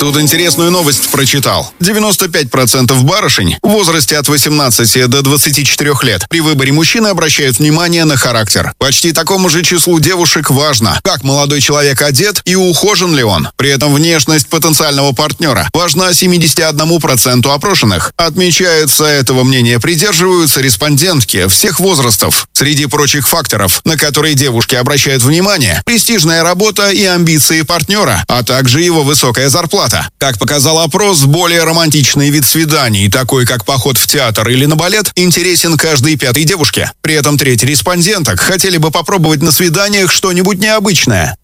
Тут интересную новость прочитал. 95% барышень в возрасте от 18 до 24 лет при выборе мужчины обращают внимание на характер. Почти такому же числу девушек важно, как молодой человек одет и ухожен ли он. При этом внешность потенциального партнера важна 71% опрошенных. Отмечается, этого мнения придерживаются респондентки всех возрастов. Среди прочих факторов, на которые девушки обращают внимание, престижная работа и амбиции партнера, а также его высокая зарплата. Как показал опрос, более романтичный вид свиданий, такой как поход в театр или на балет, интересен каждой пятой девушке. При этом треть респонденток хотели бы попробовать на свиданиях что-нибудь необычное.